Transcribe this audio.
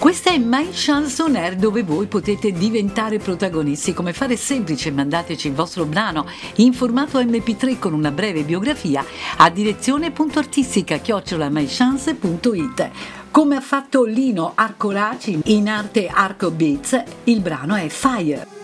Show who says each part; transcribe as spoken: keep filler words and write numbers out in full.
Speaker 1: Questa è My Chanson Air, dove voi potete diventare protagonisti. Come fare? Semplice: mandateci il vostro brano in formato emme pi tre con una breve biografia a direzione punto artistica chiocciola mychance punto it. Come ha fatto Lino Arcoraci in arte Arco Beats, il brano è Fire.